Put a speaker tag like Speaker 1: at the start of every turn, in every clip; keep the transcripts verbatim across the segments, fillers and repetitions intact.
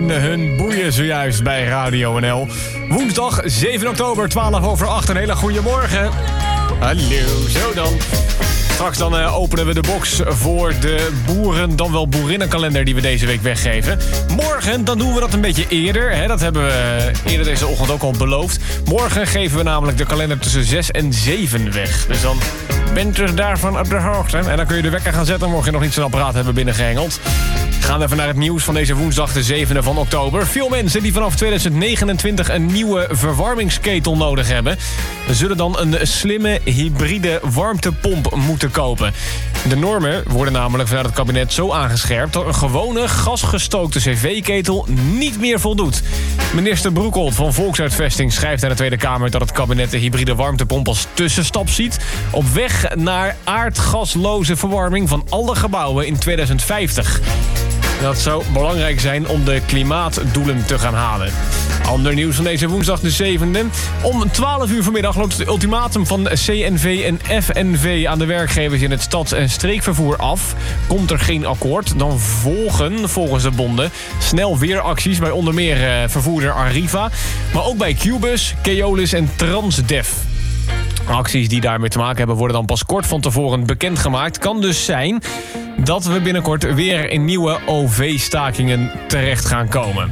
Speaker 1: vinden hun boeien zojuist bij Radio N L. Woensdag zeven oktober, twaalf over acht. Een hele goede morgen. Hallo, zo dan. Straks dan uh, openen we de box voor de boeren, dan wel boerinnenkalender die we deze week weggeven. Morgen, dan doen we dat een beetje eerder. Hè? Dat hebben we eerder deze ochtend ook al beloofd. Morgen geven we namelijk de kalender tussen zes en zeven weg. Dus dan bent u daarvan op de hoogte. En dan kun je de wekker gaan zetten, mocht je nog niet zo'n apparaat hebben binnengehengeld. Gaan we even naar het nieuws van deze woensdag, de zevende van oktober. Veel mensen die vanaf tweeduizend negenentwintig een nieuwe verwarmingsketel nodig hebben, zullen dan een slimme hybride warmtepomp moeten kopen. De normen worden namelijk vanuit het kabinet zo aangescherpt dat een gewone gasgestookte cv-ketel niet meer voldoet. Minister Broekholt van Volksuitvesting schrijft aan de Tweede Kamer dat het kabinet de hybride warmtepomp als tussenstap ziet op weg naar aardgasloze verwarming van alle gebouwen in tweeduizend vijftig. Dat zou belangrijk zijn om de klimaatdoelen te gaan halen. Ander nieuws van deze woensdag de zevende. Om twaalf uur vanmiddag loopt het ultimatum van C N V en F N V aan de werkgevers in het stads- en streekvervoer af. Komt er geen akkoord, dan volgen volgens de bonden snel weer acties bij onder meer uh, vervoerder Arriva, maar ook bij Qbus, Keolis en Transdev. Acties die daarmee te maken hebben worden dan pas kort van tevoren bekendgemaakt. Kan dus zijn dat we binnenkort weer in nieuwe O V-stakingen terecht gaan komen.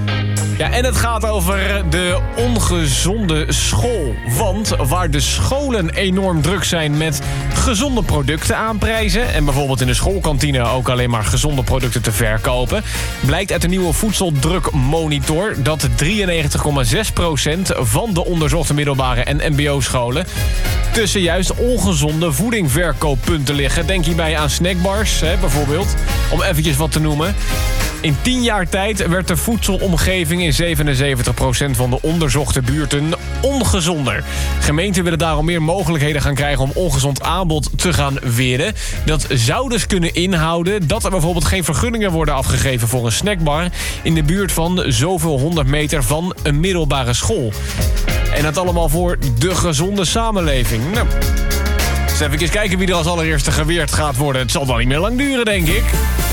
Speaker 1: Ja, en het gaat over de ongezonde school. Want waar de scholen enorm druk zijn met gezonde producten aanprijzen en bijvoorbeeld in de schoolkantine ook alleen maar gezonde producten te verkopen, blijkt uit de nieuwe voedseldrukmonitor dat drieënnegentig komma zes procent van de onderzochte middelbare en mbo-scholen tussen juist ongezonde voedingverkooppunten liggen. Denk hierbij aan snackbars, hè, bijvoorbeeld, om eventjes wat te noemen. In tien jaar tijd werd de voedselomgeving in zevenenzeventig procent van de onderzochte buurten ongezonder. Gemeenten willen daarom meer mogelijkheden gaan krijgen om ongezond aanbod te gaan weren. Dat zou dus kunnen inhouden dat er bijvoorbeeld geen vergunningen worden afgegeven voor een snackbar in de buurt van zoveel honderd meter van een middelbare school. En dat allemaal voor de gezonde samenleving. Nou, eens even kijken wie er als allereerste geweerd gaat worden. Het zal wel niet meer lang duren, denk ik.